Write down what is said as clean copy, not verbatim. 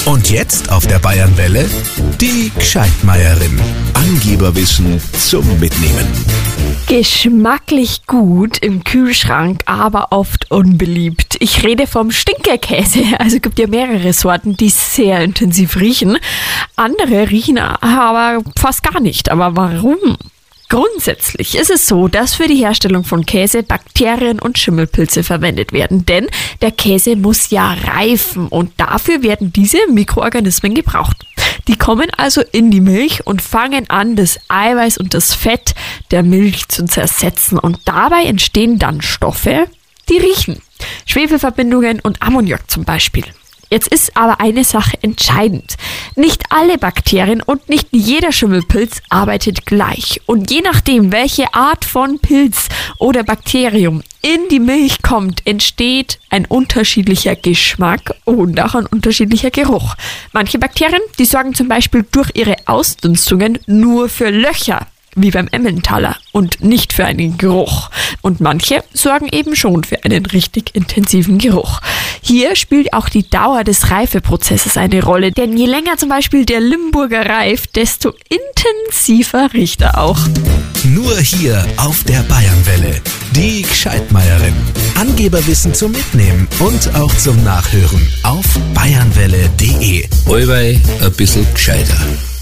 Und jetzt auf der Bayernwelle die Gscheidmeierin. Angeberwissen zum Mitnehmen. Geschmacklich gut im Kühlschrank, aber oft unbeliebt. Ich rede vom Stinkerkäse. Also gibt ja mehrere Sorten, die sehr intensiv riechen. Andere riechen aber fast gar nicht. Aber warum? Grundsätzlich ist es so, dass für die Herstellung von Käse Bakterien und Schimmelpilze verwendet werden, denn der Käse muss ja reifen und dafür werden diese Mikroorganismen gebraucht. Die kommen also in die Milch und fangen an, das Eiweiß und das Fett der Milch zu zersetzen und dabei entstehen dann Stoffe, die riechen. Schwefelverbindungen und Ammoniak zum Beispiel. Jetzt ist aber eine Sache entscheidend. Nicht alle Bakterien und nicht jeder Schimmelpilz arbeitet gleich. Und je nachdem, welche Art von Pilz oder Bakterium in die Milch kommt, entsteht ein unterschiedlicher Geschmack und auch ein unterschiedlicher Geruch. Manche Bakterien, die sorgen zum Beispiel durch ihre Ausdünstungen nur für Löcher, wie beim Emmentaler, und nicht für einen Geruch. Und manche sorgen eben schon für einen richtig intensiven Geruch. Hier spielt auch die Dauer des Reifeprozesses eine Rolle, denn je länger zum Beispiel der Limburger reift, desto intensiver riecht er auch. Nur hier auf der Bayernwelle. Die Gscheidmeierin. Angeberwissen zum Mitnehmen und auch zum Nachhören auf bayernwelle.de. Allweil ein bisschen gescheiter.